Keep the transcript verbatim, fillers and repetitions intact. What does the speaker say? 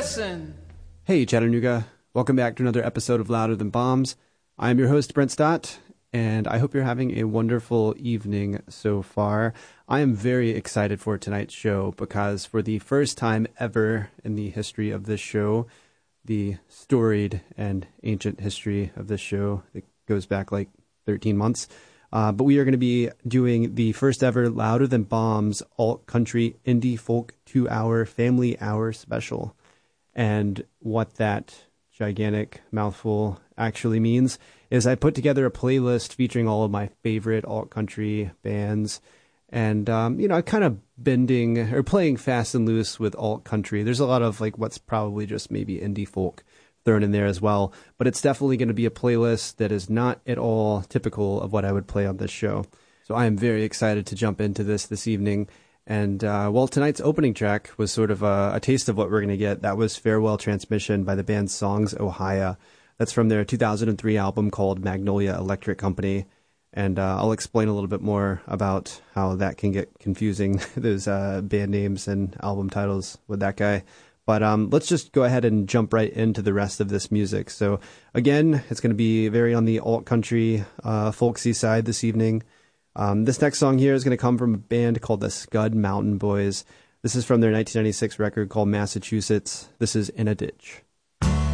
listen. Hey, Chattanooga. Welcome back to another episode of Louder Than Bombs. I'm your host, Brent Stott, and I hope you're having a wonderful evening so far. I am very excited for tonight's show because for the first time ever in the history of this show, the storied and ancient history of this show that goes back like thirteen months, uh, but we are going to be doing the first ever Louder Than Bombs alt country indie folk two-hour family hour special. And what that gigantic mouthful actually means is I put together a playlist featuring all of my favorite alt country bands, and um, you know, kind of bending or playing fast and loose with alt country. There's a lot of like what's probably just maybe indie folk thrown in there as well, but it's definitely going to be a playlist that is not at all typical of what I would play on this show. So I am very excited to jump into this this evening. And, uh, well, tonight's opening track was sort of a, a taste of what we're going to get. That was Farewell Transmission by the band Songs Ohia. That's from their two thousand three album called Magnolia Electric Company. And uh, I'll explain a little bit more about how that can get confusing, those uh, band names and album titles with that guy. But um, let's just go ahead and jump right into the rest of this music. So, again, it's going to be very on the alt country, uh, folksy side this evening. Um, this next song here is going to come from a band called the Scud Mountain Boys. This is from their nineteen ninety-six record called Massachusetts. This is In a Ditch.